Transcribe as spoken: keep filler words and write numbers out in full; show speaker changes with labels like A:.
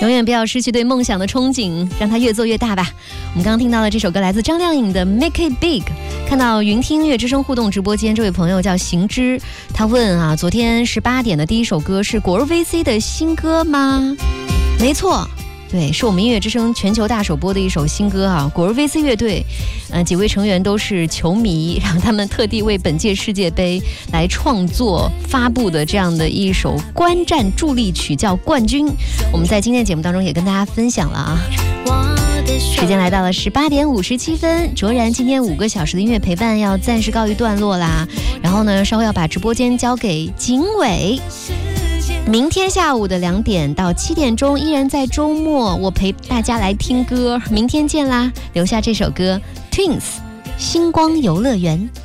A: 永远不要失去对梦想的憧憬，让它越做越大吧。我们刚刚听到的这首歌来自张靓颖的 Make It Big。 看到云听音乐之声互动直播间，这位朋友叫行之，他问啊，昨天十八点的第一首歌是果儿 V C 的新歌吗？没错，对，是我们音乐之声全球大首播的一首新歌啊。果儿 V C 乐队，呃，几位成员都是球迷，让他们特地为本届世界杯来创作发布的这样的一首观战助力曲，叫《冠军》。我们在今天的节目当中也跟大家分享了啊。时间来到了十八点五十七分，卓然今天五个小时的音乐陪伴要暂时告一段落啦。然后呢，稍后要把直播间交给景伟。明天下午的两点到七点钟，依然在周末，我陪大家来听歌。明天见啦！留下这首歌 ，Twins， 星光游乐园。